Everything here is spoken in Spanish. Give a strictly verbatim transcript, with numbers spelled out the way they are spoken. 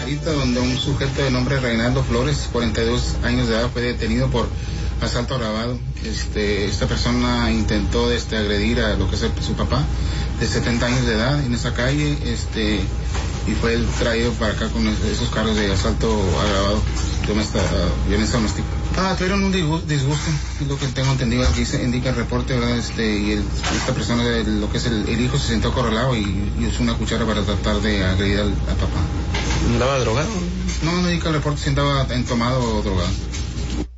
Marita, donde un sujeto de nombre Reinaldo Flores, cuarenta y dos años de edad, fue detenido por asalto agravado. Este, esta persona intentó este, agredir a lo que es el, su papá, de setenta años de edad, en esa calle, este, y fue traído para acá con esos cargos de asalto agravado, doméstica, uh, violencia doméstica. Ah, tuvieron un disgusto, disgusto, es lo que tengo entendido, aquí se indica el reporte, ¿verdad? Este, y el, esta persona, el, lo que es el, el hijo, se sintió acorralado y, y usó una cuchara para tratar de agredir al, al papá. ¿Andaba drogado? No, no indica el reporte si andaba entomado o drogado.